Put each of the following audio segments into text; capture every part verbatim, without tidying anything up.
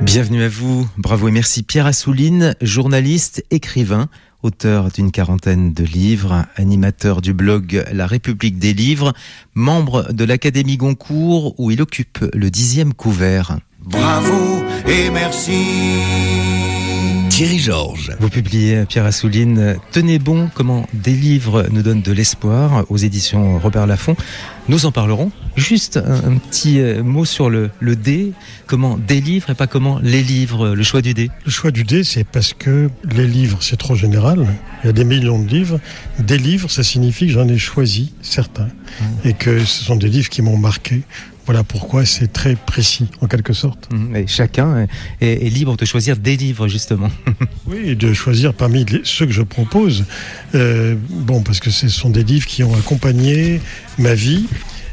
Bienvenue à vous, bravo et merci. Pierre Assouline, journaliste, écrivain, auteur d'une quarantaine de livres, animateur du blog La République des livres, membre de l'Académie Goncourt où il occupe le dixième couvert. Bravo et merci. Thierry Georges. Vous publiez, Pierre Assouline, Tenez bon, comment des livres nous donnent de l'espoir, aux éditions Robert Laffont. Nous en parlerons. Juste un, un petit mot sur le, le D. Comment des livres et pas comment les livres, le choix du D. Le choix du D, c'est parce que les livres, c'est trop général. Il y a des millions de livres. Des livres, ça signifie que j'en ai choisi certains. Mmh. Et que ce sont des livres qui m'ont marqué. Voilà pourquoi c'est très précis, en quelque sorte. Et chacun est, est libre de choisir des livres, justement. Oui, et de choisir parmi les, ceux que je propose. Euh, bon, parce que ce sont des livres qui ont accompagné ma vie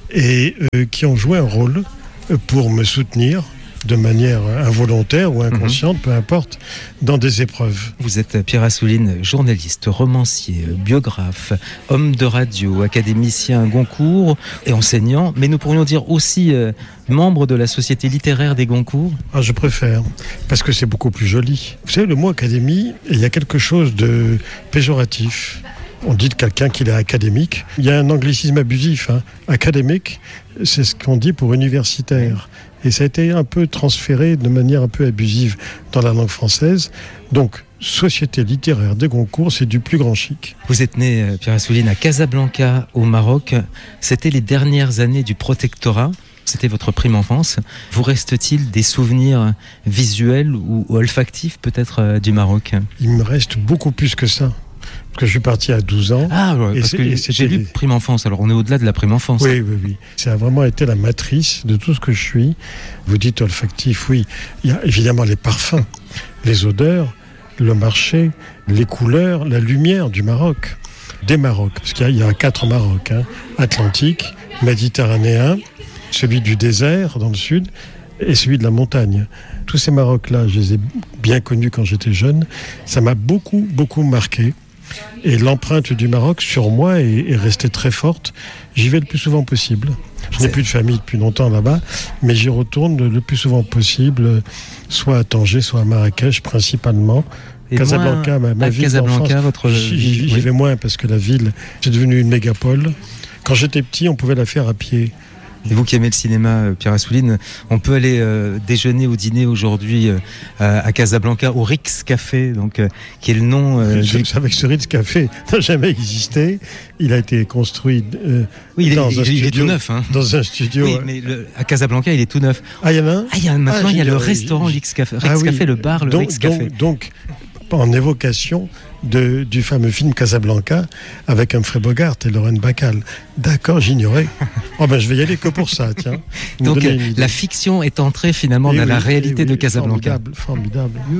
et euh, qui ont joué un rôle pour me soutenir de manière involontaire ou inconsciente, mmh. peu importe, dans des épreuves. Vous êtes Pierre Assouline, journaliste, romancier, biographe, homme de radio, académicien Goncourt et enseignant, mais nous pourrions dire aussi euh, membre de la Société littéraire des Goncourt. Ah, je préfère, parce que c'est beaucoup plus joli. Vous savez, le mot académie, il y a quelque chose de péjoratif. On dit de quelqu'un qu'il est académique. Il y a un anglicisme abusif. Hein. Académique, c'est ce qu'on dit pour universitaire. Et ça a été un peu transféré de manière un peu abusive dans la langue française. Donc, Société littéraire des Goncourt, c'est du plus grand chic. Vous êtes né, Pierre Assouline, à Casablanca, au Maroc. C'était les dernières années du protectorat. C'était votre prime enfance. Vous reste-t-il des souvenirs visuels ou olfactifs, peut-être, du Maroc ? Il me reste beaucoup plus que ça. Parce que je suis parti à douze ans. Ah, ouais, parce que j'ai lu prime enfance, alors on est au-delà de la prime enfance. Oui, oui, oui. Ça a vraiment été la matrice de tout ce que je suis. Vous dites olfactif, oui. Il y a évidemment les parfums, les odeurs, le marché, les couleurs, la lumière du Maroc. Des Marocs, parce qu'il y a, il y a quatre Marocs. Hein. Atlantique, méditerranéen, celui du désert dans le sud et celui de la montagne. Tous ces Marocs-là, je les ai bien connus quand j'étais jeune. Ça m'a beaucoup, beaucoup marqué. Et l'empreinte du Maroc sur moi est, est restée très forte. J'y vais le plus souvent possible. Je n'ai plus de famille depuis longtemps là-bas, mais j'y retourne le plus souvent possible, soit à Tanger, soit à Marrakech principalement. Et Casablanca, ma, ma ville Casablanca, d'enfance, votre... j'y, j'y, j'y vais moins parce que la ville, c'est devenu une mégapole. Quand j'étais petit, on pouvait la faire à pied. Et vous qui aimez le cinéma, Pierre Assouline, on peut aller euh, déjeuner ou dîner aujourd'hui euh, à Casablanca au Ritz Café, donc euh, qui est le nom. Euh, je des... savais que ce Ritz Café n'a jamais existé. Il a été construit euh, oui, il est, dans il, un il studio, est tout neuf. Hein. Dans un studio. Oui, mais le, à Casablanca, il est tout neuf. Ah, il y en a un. Ah, il y a maintenant, ah, il y a le restaurant j'... Ritz Café, Ritz ah, oui. Café, le bar, le donc, Ritz Café. Donc, donc, en évocation de, du fameux film Casablanca avec Humphrey Bogart et Lauren Bacall. D'accord, j'ignorais. Oh ben, je vais y aller que pour ça, tiens. Donc, la fiction est entrée finalement et dans oui, la réalité oui, de Casablanca. Formidable, formidable.